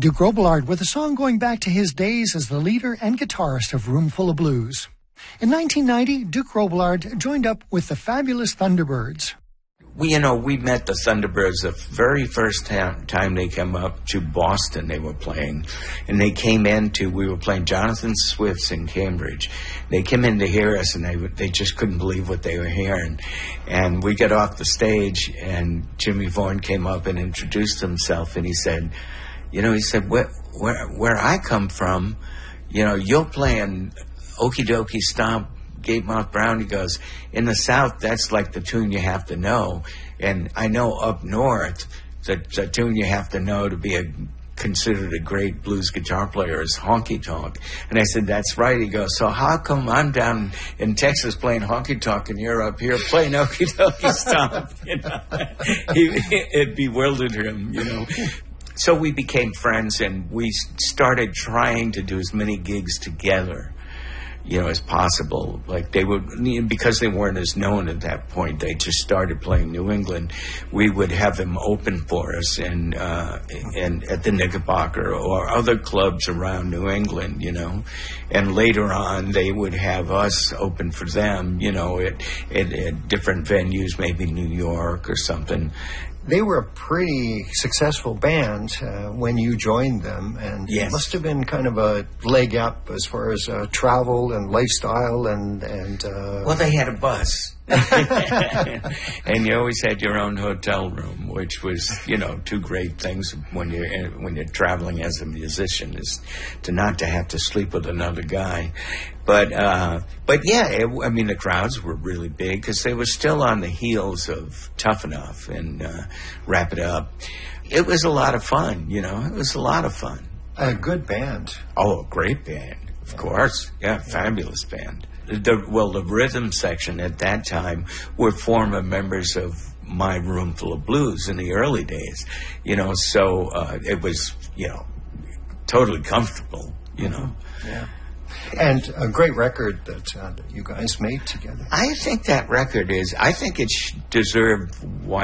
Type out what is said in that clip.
Duke Robillard with a song going back to his days as the leader and guitarist of Roomful of Blues. In 1990, Duke Robillard joined up with the fabulous Thunderbirds. We met the Thunderbirds the very first time they came up to Boston. They were playing, and we were playing Jonathan Swift's in Cambridge. They came in to hear us, and they just couldn't believe what they were hearing. And we got off the stage, and Jimmy Vaughan came up and introduced himself, and he said, where I come from, you're playing Okie Dokie Stomp, Gatemouth Brown. He goes, in the South, that's like the tune you have to know. And I know up north, the tune you have to know to be considered a great blues guitar player is Honky Tonk. And I said, that's right. He goes, so how come I'm down in Texas playing Honky Tonk and you're up here playing Okie Dokie Stomp? It bewildered him, So we became friends, and we started trying to do as many gigs together, as possible. Like because they weren't as known at that point, they just started playing New England. We would have them open for us and at the Knickerbocker or other clubs around New England, And later on, they would have us open for them, at different venues, maybe New York or something. They were a pretty successful band when you joined them, and yes. It must have been kind of a leg up as far as travel and lifestyle and Well, they had a bus. And you always had your own hotel room, which was, two great things when you're traveling as a musician, is to not to have to sleep with another guy. But yeah, the crowds were really big because they were still on the heels of Tough Enough and Wrap It Up. It was a lot of fun, It was a lot of fun. A good band. Oh, a great band, of course. Yeah, fabulous band. The rhythm section at that time were former members of my Roomful of Blues in the early days, so it was, totally comfortable, Yeah. And a great record that you guys made together. I think that record deserved